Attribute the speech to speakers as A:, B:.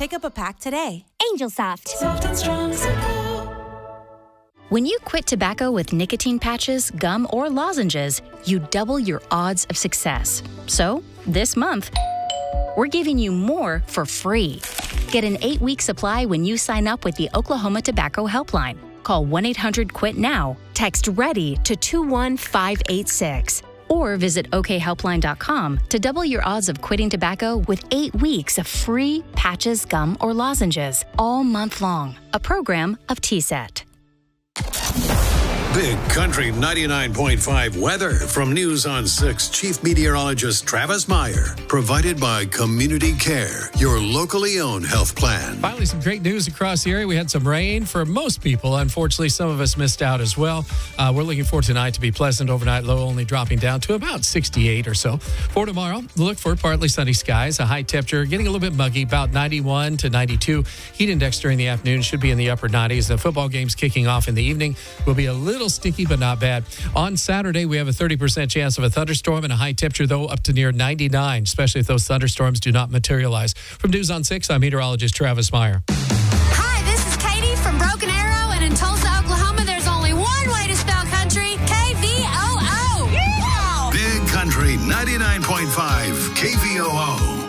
A: Pick up a pack today.
B: Angel Soft.
C: Soft and strong support.
D: When you quit tobacco with nicotine patches, gum, or lozenges, you double your odds of success. So, this month, we're giving you more for free. Get an 8-week supply when you sign up with the Oklahoma Tobacco Helpline. Call 1-800-QUIT now. Text READY to 21586. Or visit okhelpline.com to double your odds of quitting tobacco with 8 weeks of free patches, gum, or lozenges all month long. A program of TSET.
E: Big Country 99.5 weather from News on 6 Chief Meteorologist Travis Meyer. Provided by Community Care, your locally owned health plan.
F: Finally, some great news across the area. We had some rain for most people. Unfortunately, some of us missed out as well. We're looking for tonight to be pleasant overnight, low only dropping down to about 68 or so. For tomorrow, look for partly sunny skies, a high temperature, getting a little bit muggy, about 91 to 92. Heat index during the afternoon should be in the upper 90s. The football games kicking off in the evening will be a little sticky, but not bad. On Saturday, we have a 30% chance of a thunderstorm and a high temperature, though, up to near 99, especially if those thunderstorms do not materialize. From News on 6, I'm meteorologist Travis Meyer.
G: Hi, this is Katie from Broken Arrow, and in Tulsa, Oklahoma, there's only one way to spell country, KVOO.
E: Big Country 99.5 KVOO.